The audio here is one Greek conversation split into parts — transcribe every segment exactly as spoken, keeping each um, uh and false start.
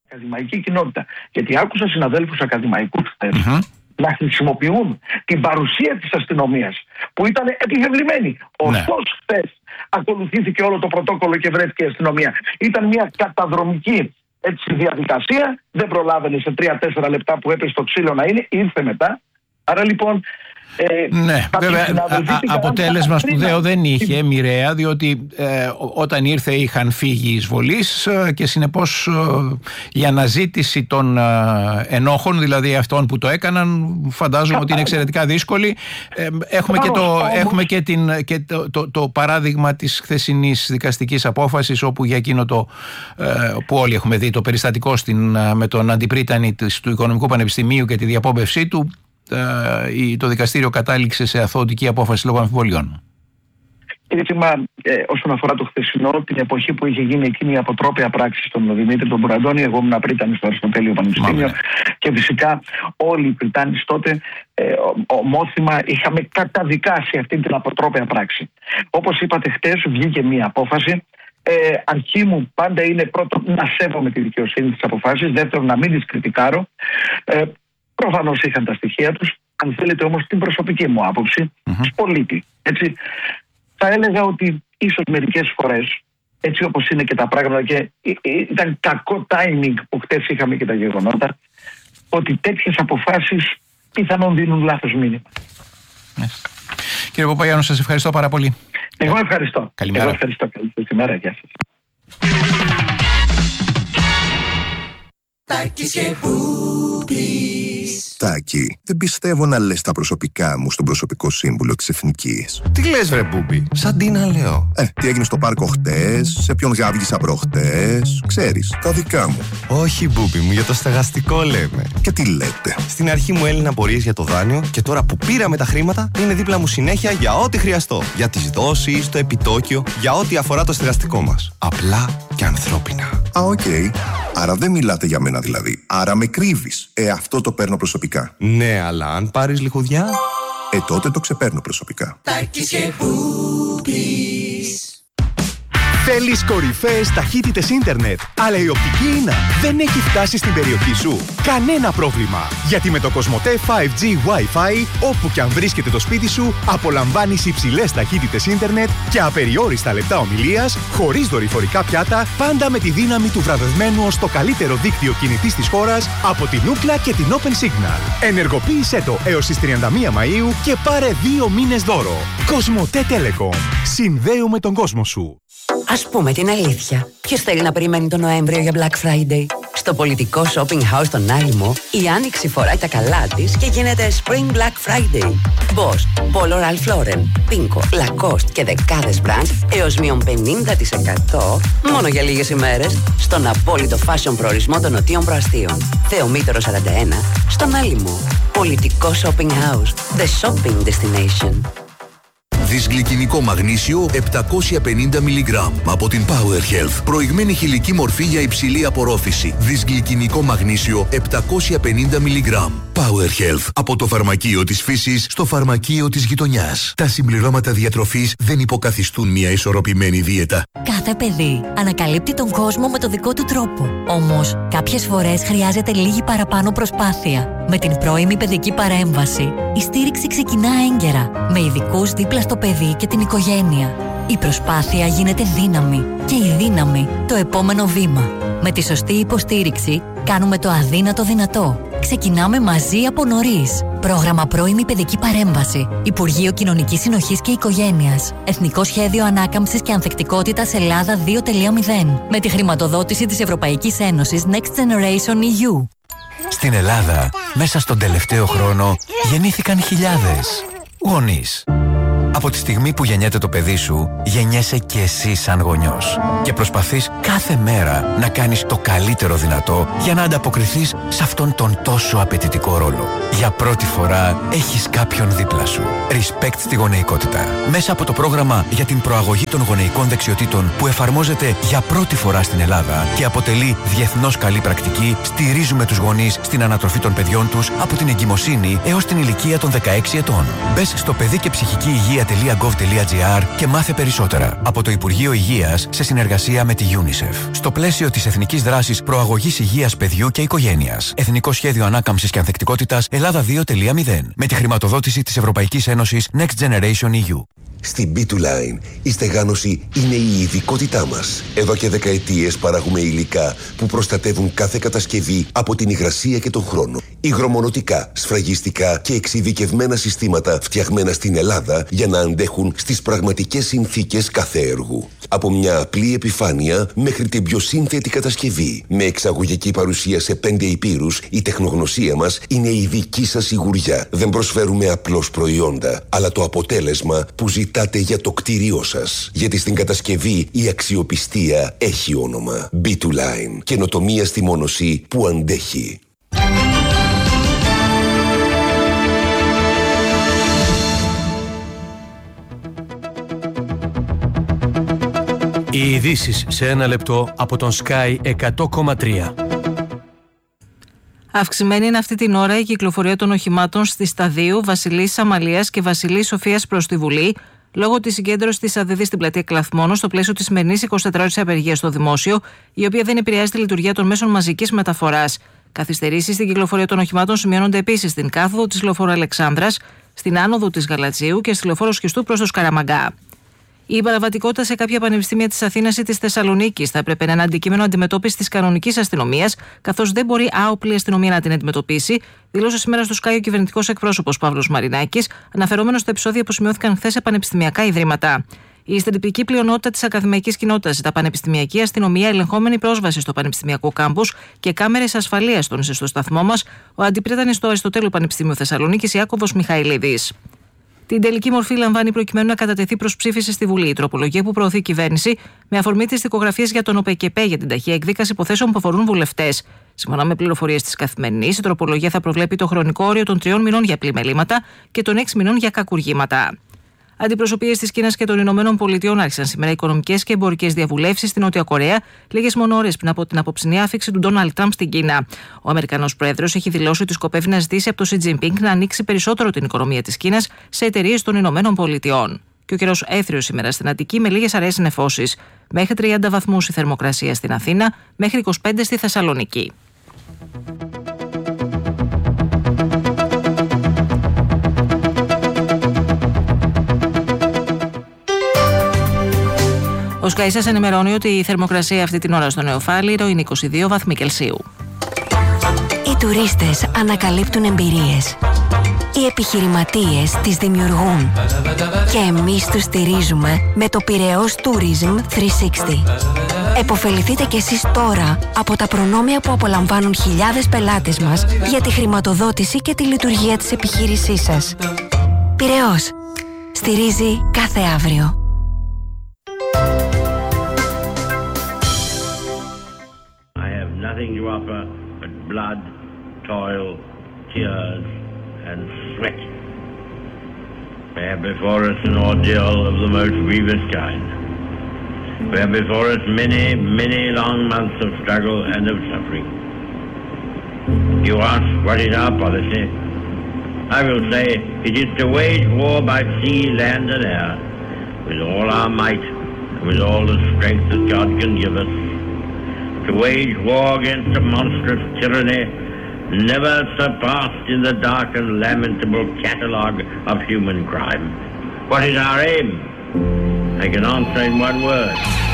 ακαδημαϊκή κοινότητα. Γιατί άκουσα συναδέλφους ακαδημαϊκούς χθες mm-hmm. να χρησιμοποιούν την παρουσία της αστυνομίας που ήταν επιβεβλημένη. Ωστόσο, ναι. χθες ακολουθήθηκε όλο το πρωτόκολλο και βρέθηκε η αστυνομία. Ήταν μια καταδρομική έτσι, διαδικασία. Δεν προλάβαινε σε τρία-τέσσερα λεπτά που έπεσε το ξύλο να είναι, ήρθε μετά. Άρα λοιπόν. Ε, ναι, βέβαια, α, α, αποτέλεσμα σπουδαίο δεν είχε, μοιραία, διότι ε, όταν ήρθε είχαν φύγει οι εισβολείς ε, και συνεπώς ε, η αναζήτηση των ε, ενόχων, δηλαδή αυτών που το έκαναν, φαντάζομαι ότι είναι εξαιρετικά δύσκολη. Ε, έχουμε και, το, έχουμε και, την, και το, το, το παράδειγμα της χθεσινής δικαστικής απόφασης, όπου για εκείνο το ε, που όλοι έχουμε δει, το περιστατικό στην, με τον αντιπρίτανη του Οικονομικού Πανεπιστημίου και τη διαπόμπευσή του, το δικαστήριο κατάληξε σε αθωωτική απόφαση λόγω αμφιβολιών. Κύριε Τσίμα, ε, όσον αφορά το χθεσινό, την εποχή που είχε γίνει εκείνη η αποτρόπαια πράξη στον Δημήτρη τον Μπουραντώνη, εγώ ήμουν πρίτανης στο Αριστοτέλειο Πανεπιστήμιο Μάμε. και φυσικά όλοι οι πριτάνεις τότε ε, ομόθυμα είχαμε καταδικάσει αυτή την αποτρόπαια πράξη. Όπως είπατε, χτες βγήκε μία απόφαση. Ε, αρχή μου πάντα είναι πρώτον να σέβομαι τη δικαιοσύνη της αποφάσης, δεύτερον να μην τις κριτικάρω. Ε, Προφανώς είχαν τα στοιχεία τους. Αν θέλετε όμως την προσωπική μου άποψη, mm-hmm. πολίτη. Έτσι, θα έλεγα ότι ίσως μερικές φορές, έτσι όπως είναι και τα πράγματα, και ήταν κακό timing που χτες είχαμε και τα γεγονότα, ότι τέτοιες αποφάσεις πιθανόν δίνουν λάθος μήνυμα. Yes. Κύριε Παπαγιάννου, σας ευχαριστώ πάρα πολύ. Εγώ ευχαριστώ. Καλημέρα. Εγώ ευχαριστώ. Καλημέρα. Γεια σας. Τάκης και Μπούμπης. Τάκη, δεν πιστεύω να λες τα προσωπικά μου στον προσωπικό σύμβουλο της Εθνικής. Τι λες βρε Μπούμπη, σαν τι να λέω. Ε, τι έγινε στο πάρκο χτες, σε ποιον γάβγισα προχτές, ξέρεις, τα δικά μου. Όχι Μπούμπη μου, για το στεγαστικό λέμε. Και τι λέτε. Στην αρχή μου έλυνα απορίες για το δάνειο και τώρα που πήραμε τα χρήματα είναι δίπλα μου συνέχεια για ό,τι χρειαστώ. Για τις δόσεις, το επιτόκιο, για ό,τι αφορά το στεγαστικό μας. Απλά και ανθρώπινα. Α, οκ. Okay. Άρα δεν μιλάτε για μένα δηλαδή. Άρα με κρύβεις. Ε, αυτό το παίρνω προσωπικά. Ναι, αλλά αν πάρεις λιχουδιά. Ε, τότε το ξεπαίρνω προσωπικά. Τάκης και Μπούμπης. Θέλεις κορυφαίες ταχύτητες ίντερνετ, αλλά η οπτική ίνα δεν έχει φτάσει στην περιοχή σου? Κανένα πρόβλημα! Γιατί με το Κοσμοτέ φάιβ τζι Wi-Fi, όπου και αν βρίσκεται το σπίτι σου, απολαμβάνεις υψηλές ταχύτητες ίντερνετ και απεριόριστα λεπτά ομιλίας, χωρίς δορυφορικά πιάτα, πάντα με τη δύναμη του βραβευμένου ως το καλύτερο δίκτυο κινητής της χώρας από την Ookla και την Open Signal. Ενεργοποίησέ το έως τις τριάντα μία Μαΐου και πάρε δύο μήνες δώρο. Κοσμοτέ Telecom. Συνδέουμε τον κόσμο σου. Ας πούμε την αλήθεια. Ποιος θέλει να περιμένει τον Νοέμβριο για Black Friday? Στο πολιτικό shopping house στον Άλυμο, η Άνοιξη φοράει τα καλά της και γίνεται Spring Black Friday. Boss, Polo Ralph Lauren, Pinko, Lacoste και δεκάδες brands έως μείον πενήντα τοις εκατό μόνο για λίγες ημέρες στον απόλυτο fashion προορισμό των Νοτίων Προαστίων. Θεομήτωρο σαράντα ένα, στον Άλυμο. Πολιτικό shopping house, the shopping destination. Δυσγλυκινικό μαγνήσιο επτακόσια πενήντα μιλιγκράμμ από την Power Health. Προηγμένη χηλική μορφή για υψηλή απορρόφηση. Δυσγλυκινικό μαγνήσιο επτακόσια πενήντα μιλιγκράμμ. Power Health. Από το φαρμακείο της φύσης στο φαρμακείο της γειτονιάς. Τα συμπληρώματα διατροφής δεν υποκαθιστούν μια ισορροπημένη δίαιτα. Κάθε παιδί ανακαλύπτει τον κόσμο με το δικό του τρόπο. Όμως, κάποιες φορές χρειάζεται λίγη παραπάνω προσπάθεια. Με την πρώιμη παιδική παρέμβαση, η στήριξη ξεκινά έγκαιρα, με ειδικούς δίπλα στο παιδί και την οικογένεια. Η προσπάθεια γίνεται δύναμη και η δύναμη το επόμενο βήμα. Με τη σωστή υποστήριξη, κάνουμε το αδύνατο δυνατό. Ξεκινάμε μαζί από νωρίς. Πρόγραμμα πρώιμη παιδική παρέμβαση. Υπουργείο Κοινωνικής Συνοχής και Οικογένειας. Εθνικό Σχέδιο Ανάκαμψης και Ανθεκτικότητας Ελλάδα δύο κόμμα μηδέν. Με τη χρηματοδότηση της Ευρωπαϊκής Ένωσης Next Generation ι γιου. Στην Ελλάδα, μέσα στον τελευταίο χρόνο, γεννήθηκαν χιλιάδες γονείς. Από τη στιγμή που γεννιέται το παιδί σου, γεννιέσαι και εσύ σαν γονιός. Και προσπαθείς κάθε μέρα να κάνεις το καλύτερο δυνατό για να ανταποκριθείς σε αυτόν τον τόσο απαιτητικό ρόλο. Για πρώτη φορά έχεις κάποιον δίπλα σου. Respect στη γονεϊκότητα. Μέσα από το πρόγραμμα για την προαγωγή των γονεϊκών δεξιοτήτων που εφαρμόζεται για πρώτη φορά στην Ελλάδα και αποτελεί διεθνώς καλή πρακτική, στηρίζουμε τους γονείς στην ανατροφή των παιδιών τους από την εγκυμοσύνη έως την ηλικία των δεκαέξι ετών. Μπες στο παιδί και ψυχική υγεία υγεία τελεία γκοβ τελεία τζι άρ και μάθε περισσότερα. Από το Υπουργείο Υγείας σε συνεργασία με τη UNICEF. Στο πλαίσιο της Εθνικής Δράσης Προαγωγής Υγείας Παιδιού και Οικογένειας. Εθνικό Σχέδιο Ανάκαμψης και Ανθεκτικότητας Ελλάδα δύο τελεία μηδέν. Με τη χρηματοδότηση της Ευρωπαϊκής Ένωσης Next Generation ι γιου. Στην μπι δύο Line η στεγάνωση είναι η ειδικότητά μας. Εδώ και δεκαετίες παράγουμε υλικά που προστατεύουν κάθε κατασκευή από την υγρασία και τον χρόνο. Υγρομονωτικά, σφραγιστικά και εξειδικευμένα συστήματα φτιαγμένα στην Ελλάδα για να αντέχουν στις πραγματικές συνθήκες κάθε έργου. Από μια απλή επιφάνεια μέχρι την πιο σύνθετη κατασκευή. Με εξαγωγική παρουσία σε πέντε υπήρους, η τεχνογνωσία μας είναι η δική σας σιγουριά. Δεν προσφέρουμε απλώς προϊόντα, αλλά το αποτέλεσμα που ζητάτε για το κτίριό σας. Γιατί στην κατασκευή η αξιοπιστία έχει όνομα. μπι δύο Line. Καινοτομία στη μόνωση που αντέχει. Οι ειδήσεις σε ένα λεπτό από τον Sky εκατό κόμμα τρία. Αυξημένη είναι αυτή την ώρα η κυκλοφορία των οχημάτων στη Σταδίου, Βασιλής Αμαλίας και Βασιλής Σοφίας προς τη Βουλή, λόγω της συγκέντρωσης της ΑΔΔ στην πλατεία Κλαθμόνος στο πλαίσιο της σημερινής εικοσιτετράωρης απεργίας στο δημόσιο, η οποία δεν επηρεάζει τη λειτουργία των μέσων μαζικής μεταφοράς. Καθυστερήσεις στην κυκλοφορία των οχημάτων σημειώνονται επίσης στην κάθοδο της λεωφόρου Αλεξάνδρας, στην άνοδο της Γαλατσίου και στη λεωφόρο Σχιστού προς το Σκαραμαγκά. Η παραβατικότητα σε κάποια πανεπιστήμια της Αθήνας ή της Θεσσαλονίκης θα έπρεπε να είναι αντικείμενο αντιμετώπισης της κανονικής αστυνομίας, καθώς δεν μπορεί άοπλη αστυνομία να την αντιμετωπίσει, δήλωσε σήμερα στο Sky ο κυβερνητικός εκπρόσωπος Παύλος Μαρινάκης, αναφερόμενος στα επεισόδια που σημειώθηκαν χθες σε πανεπιστημιακά ιδρύματα. Η συντριπτική πλειονότητα της ακαδημαϊκής κοινότητας, τα πανεπιστημιακή αστυνομία, ελεγχόμενη πρόσβαση στο πανεπιστημιακό κάμπους και κάμερες ασφαλείας, τόνισε στο σταθμό μας ο αντιπρίτανης του Αριστοτέλου Πανεπιστημίου Θεσσαλονίκης Ιάκωβος Μιχαηλίδης. Την τελική μορφή λαμβάνει προκειμένου να κατατεθεί προς ψήφιση στη Βουλή η τροπολογία που προωθεί η κυβέρνηση με αφορμή τις δικογραφίες για τον ΟΠΕΚΕΠΕ για την ταχεία εκδίκαση υποθέσεων που αφορούν βουλευτές. Σύμφωνα με πληροφορίες της Καθημερινής, η τροπολογία θα προβλέπει το χρονικό όριο των τριών μηνών για πλημελήματα και των έξι μηνών για κακουργήματα. Αντιπροσωπείες της Κίνας και των Ηνωμένων Πολιτειών άρχισαν σήμερα οικονομικές και εμπορικές διαβουλεύσεις στην Νότια Κορέα, λίγες μόνο ώρες πριν από την απόψινή άφιξη του Ντόναλντ Τραμπ στην Κίνα. Ο Αμερικανός Πρόεδρος έχει δηλώσει ότι σκοπεύει να ζητήσει από τον Σι Τζινπίνγκ να ανοίξει περισσότερο την οικονομία της Κίνας σε εταιρείες των Ηνωμένων Πολιτειών. Και ο καιρός έθριος σήμερα στην Αττική με λίγες αραιές νεφώσεις. Μέχρι τριάντα βαθμούς η θερμοκρασία στην Αθήνα, μέχρι είκοσι πέντε στη Θεσσαλονίκη. Ο Sky σας ενημερώνει ότι η θερμοκρασία αυτή την ώρα στο Νεοφάλιρο είναι είκοσι δύο βαθμοί Κελσίου. Οι τουρίστες ανακαλύπτουν εμπειρίες. Οι επιχειρηματίες τις δημιουργούν. Και εμείς τους στηρίζουμε με το Πειραιώς Tourism τριακόσια εξήντα. Εποφεληθείτε κι εσείς τώρα από τα προνόμια που απολαμβάνουν χιλιάδες πελάτες μας για τη χρηματοδότηση και τη λειτουργία της επιχείρησής σας. Πειραιώς. Στηρίζει κάθε αύριο. Nothing to offer but blood, toil, tears, and sweat. We have before us an ordeal of the most grievous kind. We have before us many, many long months of struggle and of suffering. You ask, what is our policy? I will say, it is to wage war by sea, land, and air, with all our might, and with all the strength that God can give us. To wage war against a monstrous tyranny never surpassed in the dark and lamentable catalogue of human crime. What is our aim? I can answer in one word.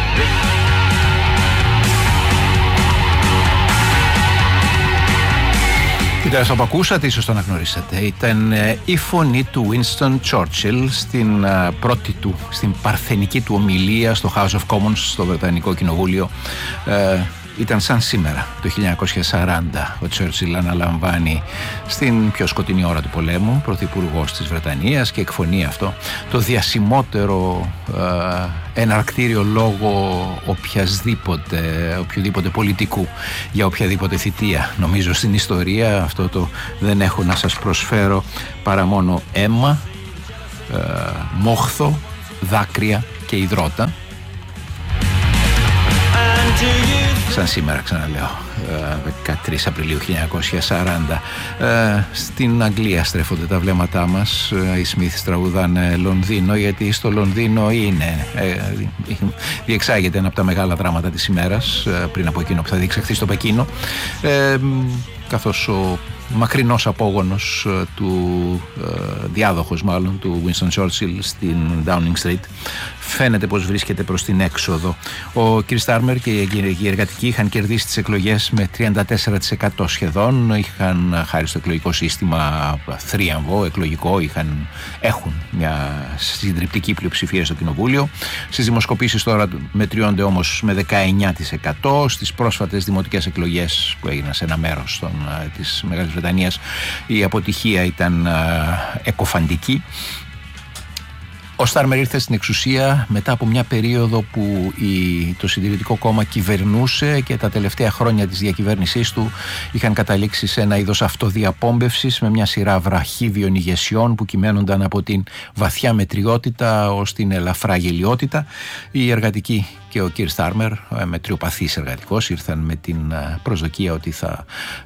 Κοίτα, αυτό που ακούσατε, ίσως το αναγνωρίσατε, ήταν η φωνή του Winston Churchill στην πρώτη του, στην παρθενική του ομιλία στο House of Commons, στο Βρετανικό Κοινοβούλιο. Ε, ήταν σαν σήμερα, το χίλια εννιακόσια σαράντα, ο Churchill αναλαμβάνει στην πιο σκοτεινή ώρα του πολέμου, πρωθυπουργός της Βρετανίας, και εκφωνεί αυτό το διασημότερο ε, εναρκτήριο λόγο οποιασδήποτε, οποιοδήποτε πολιτικού για οποιαδήποτε θητεία. Νομίζω στην ιστορία αυτό το δεν έχω να σας προσφέρω παρά μόνο αίμα, ε, μόχθο, δάκρυα και υδρότα. σαν σήμερα, ξαναλέω, δεκατρείς Απριλίου χίλια εννιακόσια σαράντα. Στην Αγγλία στρέφονται τα βλέμματά μας. Οι Smiths τραγουδάνε Λονδίνο, γιατί στο Λονδίνο είναι, διεξάγεται ένα από τα μεγάλα δράματα της ημέρας, πριν από εκείνο που θα διεξαχθεί στο Πεκίνο, καθώς ο μακρινός απόγονος του, διάδοχος μάλλον, του Winston Churchill στην Downing Street, φαίνεται πως βρίσκεται προς την έξοδο. Ο κ. Στάρμερ και οι εργατικοί είχαν κερδίσει τις εκλογές με τριάντα τέσσερα τοις εκατό σχεδόν. Είχαν, χάρη στο εκλογικό σύστημα, θρίαμβο εκλογικό, είχαν, έχουν μια συντριπτική πλειοψηφία στο Κοινοβούλιο. Στις δημοσκοπήσεις τώρα μετριώνται όμως με δεκαεννιά τοις εκατό. Στις πρόσφατες δημοτικές εκλογές που έγιναν σε ένα μέρος των, της Μεγάλης Βρετανίας, η αποτυχία ήταν εκοφαντική. Ο Στάρμερ ήρθε στην εξουσία μετά από μια περίοδο που η, το Συντηρητικό Κόμμα κυβερνούσε και τα τελευταία χρόνια της διακυβέρνησής του είχαν καταλήξει σε ένα είδος αυτοδιαπόμπευσης με μια σειρά βραχίβιων ηγεσιών που κυμαίνονταν από την βαθιά μετριότητα ως την ελαφρά γελιότητα. Οι εργατικοί και ο κ. Στάρμερ, μετριοπαθής εργατικός, ήρθαν με την προσδοκία ότι θα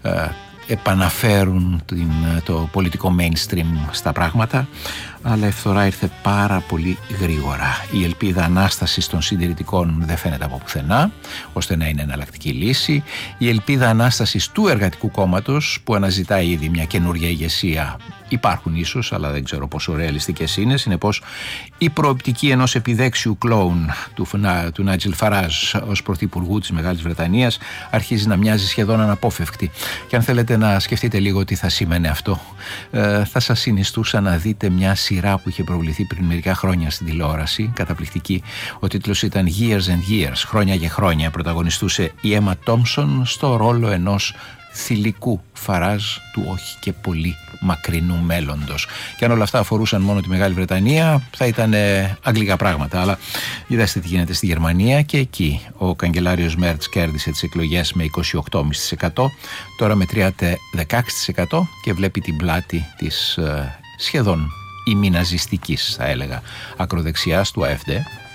επαναφέρουν την, το πολιτικό mainstream στα πράγματα, αλλά η φθορά ήρθε πάρα πολύ γρήγορα. Η ελπίδα ανάστασης των συντηρητικών δεν φαίνεται από πουθενά, ώστε να είναι εναλλακτική λύση. Η ελπίδα ανάστασης του Εργατικού Κόμματος, που αναζητάει ήδη μια καινούργια ηγεσία, υπάρχουν ίσως, αλλά δεν ξέρω πόσο ρεαλιστικές είναι. Συνεπώς, η προοπτική ενός επιδέξιου κλόουν του, του Νάιτζελ Φαράζ ως πρωθυπουργού της Μεγάλης Βρετανίας αρχίζει να μοιάζει σχεδόν αναπόφευκτη. Και αν θέλετε να σκεφτείτε λίγο τι θα σήμαινε αυτό, ε, θα σας συνιστούσα να δείτε μια σειρά που είχε προβληθεί πριν μερικά χρόνια στην τηλεόραση, καταπληκτική. Ο τίτλος ήταν Years and Years, χρόνια και χρόνια. Πρωταγωνιστούσε η Emma Thompson στο ρόλο ενός θηλυκού Φαράζ του όχι και πολύ μακρινού μέλλοντος. Και αν όλα αυτά αφορούσαν μόνο τη Μεγάλη Βρετανία, θα ήταν ε, αγγλικά πράγματα. Αλλά είδαστε τι γίνεται στη Γερμανία, και εκεί ο καγκελάριος Μέρτς κέρδισε τις εκλογές με είκοσι οκτώ κόμμα πέντε τοις εκατό. Τώρα μετριάται δεκαέξι τοις εκατό και βλέπει την πλάτη της ε, σχεδόν ημιναζιστικής, θα έλεγα, ακροδεξιάς του Α Φ Ντι.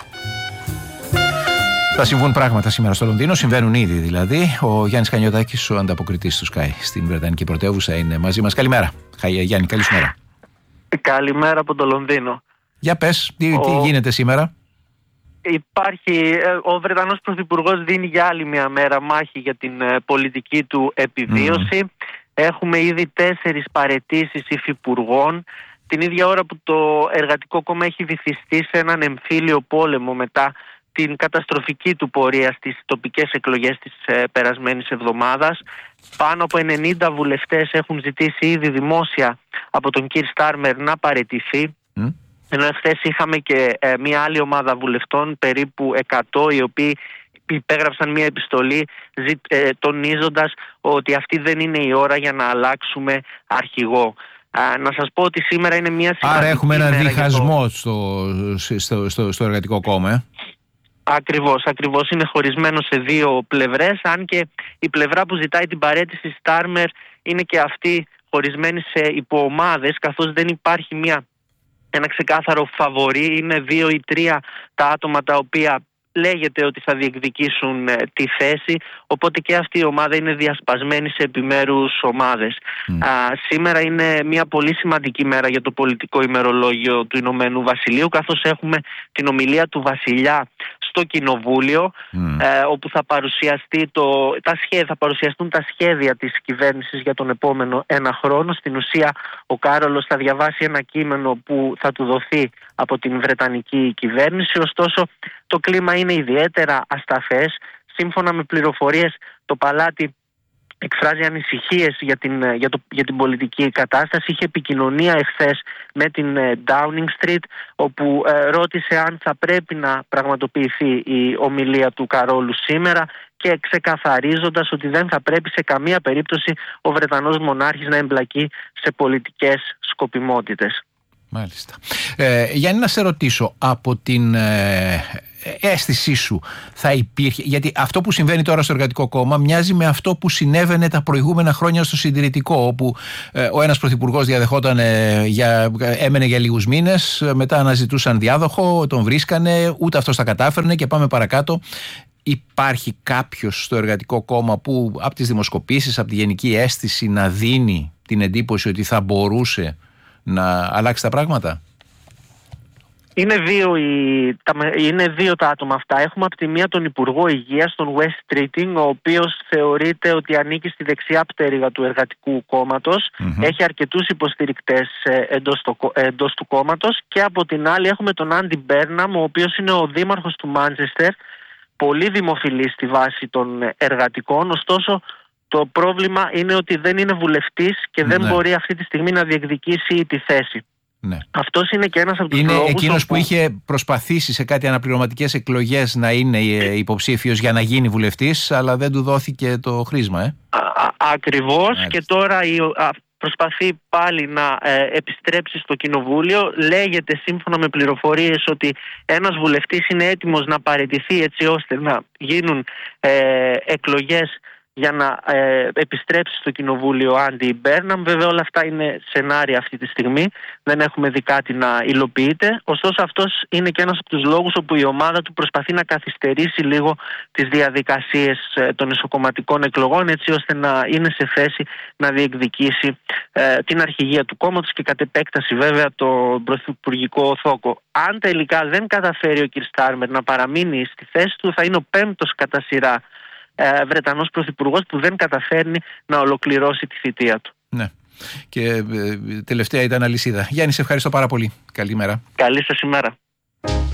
Θα συμβούν πράγματα σήμερα στο Λονδίνο, συμβαίνουν ήδη δηλαδή. Ο Γιάννης Χανιωτάκης, ο ανταποκριτής του Sky στην Βρετανική πρωτεύουσα, είναι μαζί μας. Καλημέρα. Γιάννη, καλή σου μέρα. Καλημέρα από το Λονδίνο. Για πες, τι, ο... τι γίνεται σήμερα? Υπάρχει, ο Βρετανός Πρωθυπουργός δίνει για άλλη μια μέρα μάχη για την πολιτική του επιβίωση. Mm. Έχουμε ήδη τέσσερις παραιτήσεις υφυπουργών, την ίδια ώρα που το Εργατικό Κόμμα έχει βυθιστεί σε έναν εμφύλιο πόλεμο μετά την καταστροφική του πορεία στις τοπικές εκλογές της ε, περασμένης εβδομάδας. Πάνω από ενενήντα βουλευτές έχουν ζητήσει ήδη δημόσια από τον κ. Στάρμερ να παραιτηθεί. Mm. Ενώ εχθές είχαμε και ε, μια άλλη ομάδα βουλευτών, περίπου εκατό, οι οποίοι υπέγραψαν μια επιστολή ζη, ε, τονίζοντας ότι αυτή δεν είναι η ώρα για να αλλάξουμε αρχηγό. Α, να σας πω ότι σήμερα είναι μια σημαντική. Άρα έχουμε ένα διχασμό το... στο, στο, στο, στο Εργατικό Κόμμα, ε? Ακριβώς, ακριβώς είναι χωρισμένο σε δύο πλευρές, αν και η πλευρά που ζητάει την παραίτηση Στάρμερ είναι και αυτή χωρισμένη σε υποομάδες, καθώς δεν υπάρχει μια, ένα ξεκάθαρο φαβορί. Είναι δύο ή τρία τα άτομα τα οποία λέγεται ότι θα διεκδικήσουν ε, τη θέση, οπότε και αυτή η ομάδα είναι διασπασμένη σε επιμέρους ομάδες. Mm. Α, σήμερα είναι μια πολύ σημαντική μέρα για το πολιτικό ημερολόγιο του Ηνωμένου Βασιλείου, καθώς έχουμε την ομιλία του Βασιλιά στο Κοινοβούλιο, mm. ε, όπου θα, παρουσιαστεί το, τα σχέδια, θα παρουσιαστούν τα σχέδια της κυβέρνησης για τον επόμενο ένα χρόνο. Στην ουσία ο Κάρολος θα διαβάσει ένα κείμενο που θα του δοθεί από την Βρετανική κυβέρνηση, ωστόσο το κλίμα είναι ιδιαίτερα ασταθές. Σύμφωνα με πληροφορίες, το παλάτι εκφράζει ανησυχίες για την, για, το, για την πολιτική κατάσταση. Είχε επικοινωνία εχθές με την Downing Street, όπου ε, ρώτησε αν θα πρέπει να πραγματοποιηθεί η ομιλία του Καρόλου σήμερα, και ξεκαθαρίζοντας ότι δεν θα πρέπει σε καμία περίπτωση ο Βρετανός μονάρχης να εμπλακεί σε πολιτικές σκοπιμότητες. Μάλιστα. Ε, Γιάννη, να σε ρωτήσω, από την ε, αίσθησή σου θα υπήρχε, γιατί αυτό που συμβαίνει τώρα στο Εργατικό Κόμμα μοιάζει με αυτό που συνέβαινε τα προηγούμενα χρόνια στο Συντηρητικό, όπου ε, ο ένας πρωθυπουργός διαδεχόταν, ε, για, έμενε για λίγους μήνες, μετά αναζητούσαν διάδοχο, τον βρίσκανε, ούτε αυτός τα κατάφερνε και πάμε παρακάτω. υπάρχει κάποιος στο Εργατικό Κόμμα που από τις δημοσκοπήσεις, από τη γενική αίσθηση να δίνει την εντύπωση ότι θα μπορούσε να αλλάξει τα πράγματα? Είναι δύο, οι, τα, είναι δύο τα άτομα αυτά. Έχουμε από τη μία τον Υπουργό Υγείας, τον West Streeting, ο οποίος θεωρείται ότι ανήκει στη δεξιά πτέρυγα του Εργατικού Κόμματος. Mm-hmm. Έχει αρκετούς υποστηρικτές εντός, το, εντός του κόμματος. Και από την άλλη έχουμε τον Άντι Μπέρναμ, ο οποίος είναι ο δήμαρχος του Μάντσεστερ, πολύ δημοφιλής στη βάση των εργατικών. Ωστόσο, το πρόβλημα είναι ότι δεν είναι βουλευτής και δεν ναι. μπορεί αυτή τη στιγμή να διεκδικήσει τη θέση. Ναι. Αυτός είναι και ένας από τους είναι λόγους. Είναι εκείνος όπου... που είχε προσπαθήσει σε κάτι αναπληρωματικές εκλογές να είναι υποψήφιος για να γίνει βουλευτής, αλλά δεν του δόθηκε το χρήσμα, ε? Α, α, ακριβώς. Μάλιστα. Και τώρα η, α, προσπαθεί πάλι να ε, επιστρέψει στο κοινοβούλιο. Λέγεται σύμφωνα με πληροφορίες ότι ένας βουλευτής είναι έτοιμος να παραιτηθεί έτσι ώστε να γίνουν ε, εκλογές για να ε, επιστρέψει στο κοινοβούλιο Άντι Μπέρναμ. Βέβαια όλα αυτά είναι σενάρια αυτή τη στιγμή. Δεν έχουμε δει κάτι να υλοποιείται. Ωστόσο αυτός είναι και ένας από τους λόγους όπου η ομάδα του προσπαθεί να καθυστερήσει λίγο τις διαδικασίες ε, των εσωκομματικών εκλογών, έτσι ώστε να είναι σε θέση να διεκδικήσει ε, την αρχηγία του κόμματος και κατ' επέκταση βέβαια το πρωθυπουργικό θόκο. Αν τελικά δεν καταφέρει ο κ. Στάρμερ να παραμείνει στη θέση του, θα είναι ο πέμπτος κατά σειρά Βρετανός πρωθυπουργός που δεν καταφέρνει να ολοκληρώσει τη θητεία του. Ναι. Και ε, τελευταία ήταν αλυσίδα. Γιάννη, σε ευχαριστώ πάρα πολύ. Καλημέρα. Καλή σας ημέρα.